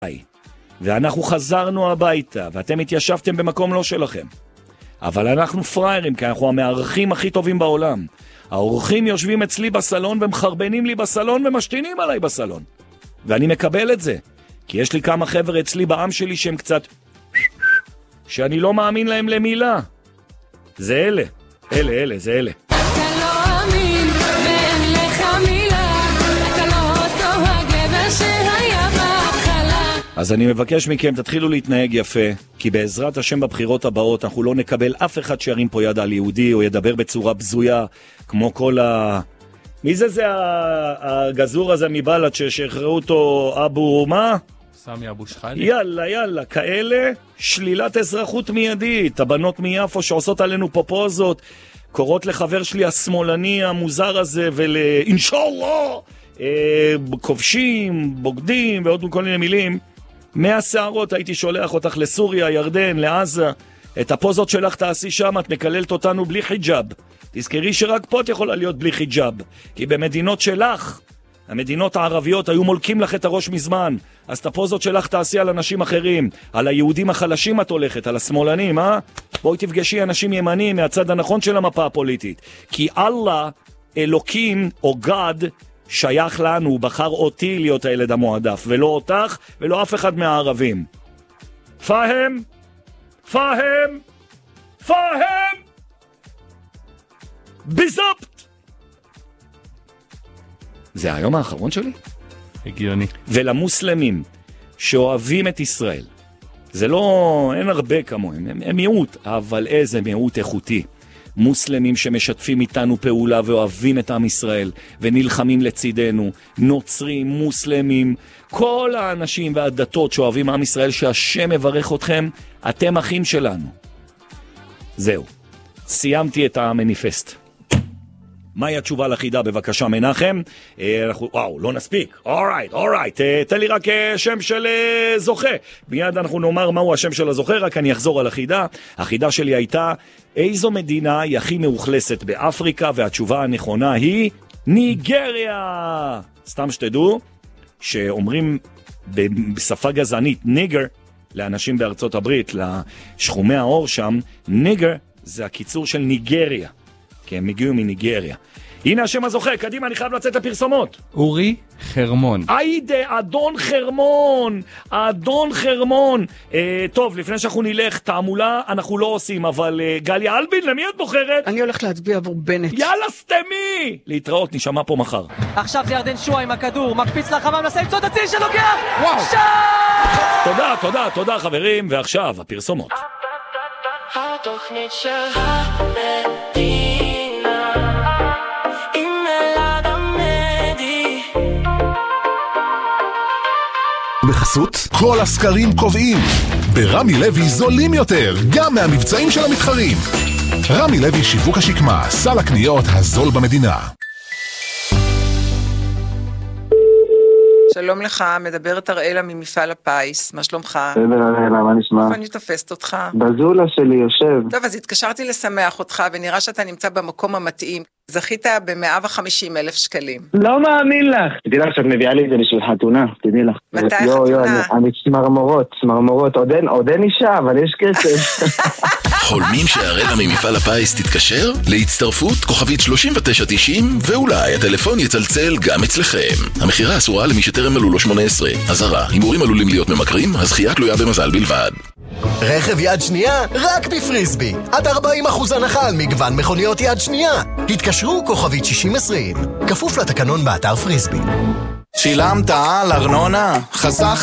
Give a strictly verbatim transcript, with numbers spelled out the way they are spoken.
ואנחנו חזרנו הביתה, ואתם התיישבתם במקום לא שלכם. אבל אנחנו פריירים, כי אנחנו המארחים הכי טובים בעולם. האורחים יושבים אצלי בסלון ומחרבנים לי בסלון ומשתינים עליי בסלון. ואני מקבל את זה, כי יש לי כמה חבר'ה אצלי בעם שלי שהם קצת... שאני לא מאמין להם למילה. זה אלה, אלה, אלה, זה אלה. אתה לא אמין ואין לך מילה, אתה לא אותו הגבר שהיה בהתחלה. אז אני מבקש מכם, תתחילו להתנהג יפה, כי בעזרת השם בבחירות הבאות אנחנו לא נקבל אף אחד שירים פה יד על יהודי או ידבר בצורה בזויה, כמו כל ה... מי זה זה הגזור הזה מבלד ששחררו אותו אבו מה? סמי אבו שחאדה. יאללה, יאללה, כאלה שלילת אזרחות מיידית. הבנות מיפו שעושות עלינו פופוזות, קוראות לחבר שלי השמאלני המוזר הזה ולאינשאללה אה, כובשים, בוגדים ועוד כל מיני מילים. מהשערות הייתי שולח אותך לסוריה, ירדן, לעזה. את הפוזות שלך תעשי שם, את מקללת אותנו בלי חיג'אב. תזכרי שרק פה את יכולה להיות בלי חיג'אב, כי במדינות שלך, המדינות הערביות היו מולקים לך את הראש מזמן. אז את הפוזות שלך תעשי על אנשים אחרים, על היהודים החלשים את הולכת, על השמאלנים, אה? בואי תפגשי אנשים ימנים מהצד הנכון של המפה הפוליטית. כי אללה, אלוקים או גד, שייך לנו, הוא בחר אותי להיות הילד המועדף, ולא אותך ולא אף אחד מהערבים. פהם? פהם? פהם? ביזופט! זה היום האחרון שלי? הגיוני. ולמוסלמים שאוהבים את ישראל, זה לא, אין הרבה כמוהם, הם, הם מיעוט, אבל איזה מיעוט איכותי. מוסלמים שמשתפים איתנו פעולה ואוהבים את עם ישראל ונלחמים לצידנו, נוצרים, מוסלמים, כל האנשים והדתות שאוהבים עם ישראל, שהשם מברך אתכם, אתם אחים שלנו. זהו, סיימתי את המניפסט. מהי התשובה לחידה בבקשה מנחם? אנחנו, וואו, לא נספיק. אורייט, אורייט, תן לי רק שם של זוכה. מיד אנחנו נאמר מהו השם של הזוכה, רק אני אחזור על החידה. החידה שלי הייתה, איזו מדינה היא הכי מאוכלסת באפריקה? והתשובה הנכונה היא ניגריה. סתם שתדעו, שאומרים בשפה גזענית ניגר לאנשים בארצות הברית, לשחומי האור שם, ניגר זה הקיצור של ניגריה. כי הם הגיעו מניגריה. הנה השם הזוכה, קדימה, אני חייב לצאת לפרסומות. אורי חרמון. היידה, אדון חרמון, אדון חרמון. אה, טוב, לפני שאנחנו נלך, תעמולה אנחנו לא עושים, אבל אה, גליה אלבין, למי את בוחרת? אני הולך להצביע עבור בנט. יאללה, סתמי! להתראות, נשמע פה מחר. עכשיו זה ירדן שועה עם הכדור, מקפיץ לחמה, מנסה למצוא את הציל שלוקח! וואו! שם! תודה, תודה, תודה חברים, ועכשיו הפרסומות. התוכנית של המדינה עם אלעד עמדי. בחסות כל הסקרים קובעים ברמי לוי זולים יותר גם מהמבצעים של המתחרים. רמי לוי שיווק השקמה, סל הקניות הזול במדינה. שלום לך, מדברת אראלה ממפעל הפיס, מה שלומך? בסדר אראלה, מה נשמע? איפה אני תופסת אותך? בזולה שלי יושב. טוב, אז התקשרתי לשמח אותך, ונראה שאתה נמצא במקום המתאים. זכית ב-מאה וחמישים אלף שקלים. לא מאמין לך. תדעי לך שאת מביאה לי את זה בשביל חתונה, תדעי לך. מתי יו, החתונה? יו, אני, אני צמרמורות, צמרמורות. עוד אין, עוד אין אישה, אבל יש כסף. חולמים שהרבע ממפעל הפיס תתקשר? להצטרפות כוכבית שלושים ותשע תשעים, ואולי הטלפון יצלצל גם אצלכם. המחירה אסורה למי שטרם מלאו לו שמונה עשרה. אזהרה, הימורים עלולים להיות ממכרים, הזכייה תלויה במזל בלבד. רכב יד שנייה רק בפריסבי. עד ארבעים אחוז הנחה על מגוון מכוניות יד שנייה. התקשרו כוכבית שישים עשרים. כפוף לתקנון באתר פריסבי. שילמת על ארנונה? חסכת?